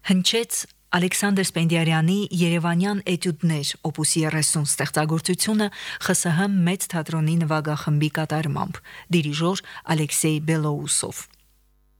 Հնչեց Ալեքսանդր Սպենդիարյանի Երևանյան էտյուդներ օպուսի 30 ստեղծագործությունը ԽՍՀՄ մեծ թատրոնի նվագախմբի կատարմամբ, դիրիժոր Ալեքսեյ Բելոուսով։